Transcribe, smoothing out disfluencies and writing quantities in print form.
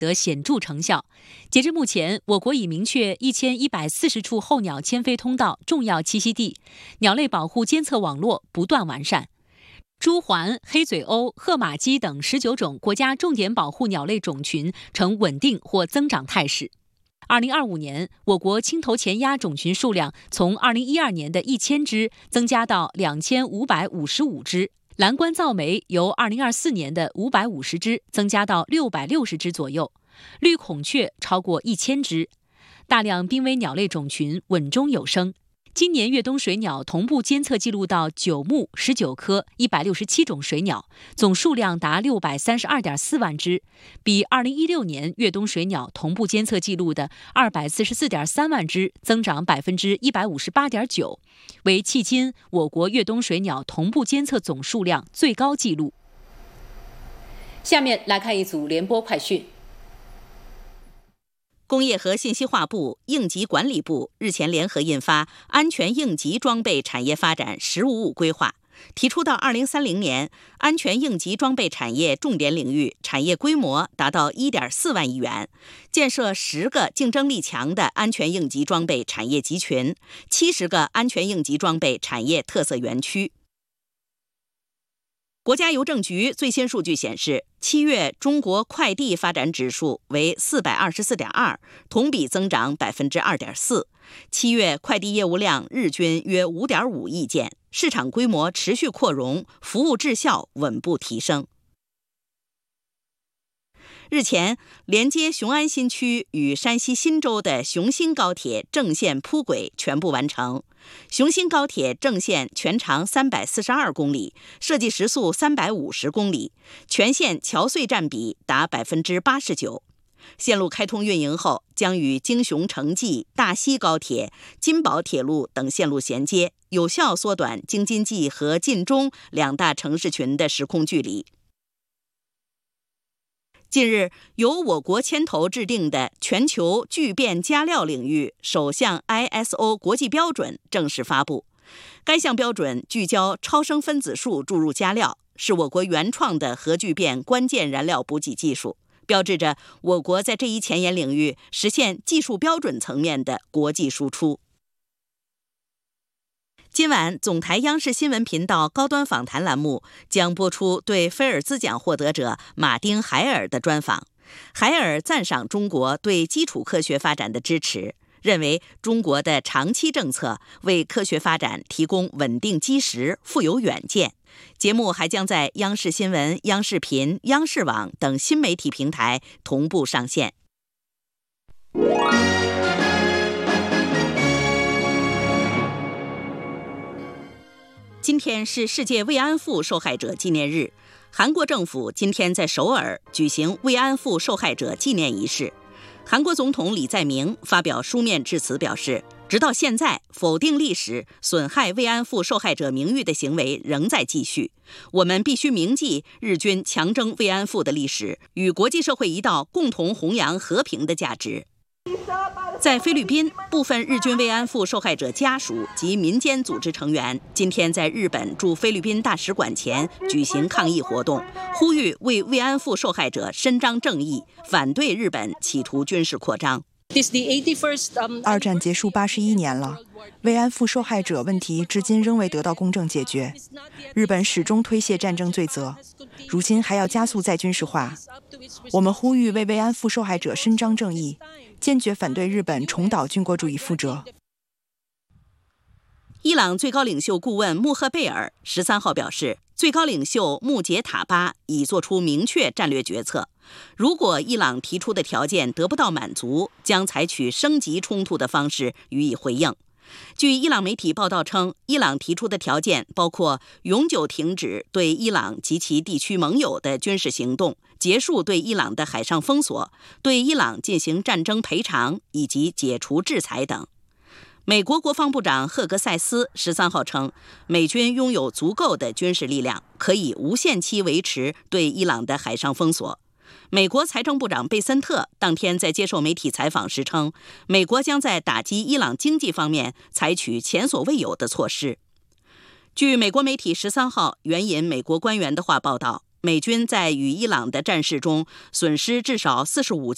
得显著成效。截至目前，我国已明确1140处候鸟迁飞通道、重要栖息地，鸟类保护监测网络不断完善。朱鹮、黑嘴鸥、褐马鸡等19种国家重点保护鸟类种群呈稳定或增长态势。2025年，我国青头前鸦种群数量从2012年的1000只增加到2555只，蓝冠噪眉由2024年的550只增加到660只左右，绿孔雀超过1000只，大量濒危鸟类种群稳中有升。今年越冬水鸟同步监测记录到9目19科167种水鸟，总数量达632.4万只，比2016年越冬水鸟同步监测记录的244.3万只增长158.9%，为迄今我国越冬水鸟同步监测总数量最高纪录。下面来看一组联播快讯。 工业和信息化部、应急管理部日前联合印发《安全应急装备产业发展“十五五”规划》，提出到2030年，安全应急装备产业重点领域产业规模达到1.4万亿元，建设10个竞争力强的安全应急装备产业集群，70个安全应急装备产业特色园区。国家邮政局最新数据显示，7月中国快递发展指数为424.2，同比增长2.4%。7月快递业务量日均约5.5亿件，市场规模持续扩容，服务质效稳步提升。日前，连接雄安新区与山西忻州的雄新高铁正线铺轨全部完成。雄新高铁正线全长342公里，设计时速350公里，全线桥隧占比达89%。线路开通运营后，将与京雄城际、大西高铁、金宝铁路等线路衔接，有效缩短京津冀和晋中两大城市群的时空距离。近日，由我国牵头制定的全球聚变加料领域首项 ISO 国际标准正式发布。该项标准聚焦超声分子束注入加料，是我国原创的核聚变关键燃料补给技术，标志着我国在这一前沿领域实现技术标准层面的国际输出。今晚，总台央视新闻频道高端访谈栏目将播出对菲尔兹奖获得者马丁·海尔的专访。海尔赞赏中国对基础科学发展的支持，认为中国的长期政策为科学发展提供稳定基石，富有远见。节目还将在央视新闻、央视频、央视网等新媒体平台同步上线。今天是世界慰安妇受害者纪念日，韩国政府今天在首尔举行慰安妇受害者纪念仪式。韩国总统李在明发表书面致辞表示，直到现在，否定历史、损害慰安妇受害者名誉的行为仍在继续。我们必须铭记日军强征慰安妇的历史，与国际社会一道共同弘扬和平的价值。在菲律宾，部分日军慰安妇受害者家属及民间组织成员今天在日本驻菲律宾大使馆前举行抗议活动，呼吁为慰安妇受害者伸张正义，反对日本企图军事扩张。 二战结束81年了，慰安妇受害者问题至今仍未得到公正解决。日本始终推卸战争罪责，如今还要加速再军事化。我们呼吁为慰安妇受害者伸张正义，坚决反对日本重蹈军国主义覆辙。 伊朗最高领袖顾问穆赫贝尔13号表示，最高领袖穆杰塔巴已做出明确战略决策，如果伊朗提出的条件得不到满足，将采取升级冲突的方式予以回应。据伊朗媒体报道称，伊朗提出的条件包括永久停止对伊朗及其地区盟友的军事行动，结束对伊朗的海上封锁，对伊朗进行战争赔偿，以及解除制裁等。美国国防部长赫格塞斯13号称，美军拥有足够的军事力量，可以无限期维持对伊朗的海上封锁。美国财政部长贝森特当天在接受媒体采访时称，美国将在打击伊朗经济方面采取前所未有的措施。据美国媒体13号援引美国官员的话报道，美军在与伊朗的战事中损失至少45